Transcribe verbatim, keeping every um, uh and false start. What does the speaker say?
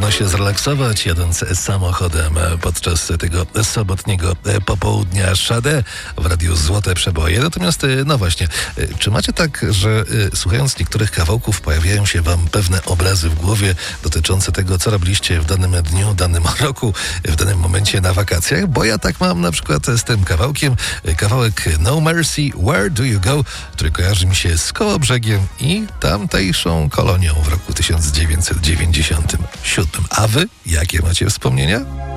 trudno się zrelaksować jadąc samochodem podczas tego sobotniego popołudnia Sade w Radiu Złote Przeboje. Natomiast, no właśnie, czy macie tak, że słuchając niektórych kawałków pojawiają się wam pewne obrazy w głowie dotyczące tego, co robiliście w danym dniu, danym roku, w danym momencie na wakacjach? Bo ja tak mam na przykład z tym kawałkiem. Kawałek No Mercy, Where Do You Go, który kojarzy mi się z Kołobrzegiem i tamtejszą kolonią w roku tysiąc dziewięćset dziewięćdziesiątym siódmym. A wy jakie macie wspomnienia?